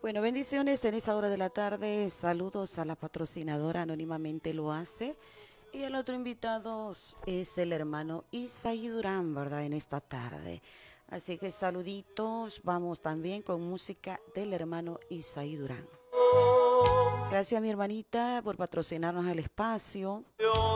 Bueno, bendiciones en esa hora de la tarde. Saludos a la patrocinadora, anónimamente lo hace. Y el otro invitado es el hermano Isaí Durán, ¿verdad? En esta tarde. Así que saluditos. Vamos también con música del hermano Isaí Durán. Gracias, mi hermanita, por patrocinarnos el espacio.